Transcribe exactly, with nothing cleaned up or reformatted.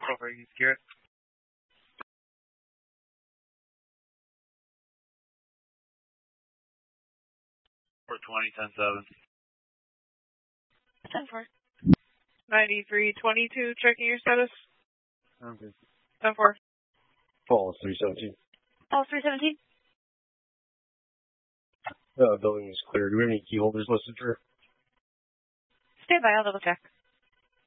Over you, Garrett. four twenty, ten seven. ten four. ninety-three twenty-two, checking your status. Okay. ten four. Falls three seventeen. Falls three seventeen. Uh, building is clear. Do we have any key holders listed for? Stand by, I'll double check.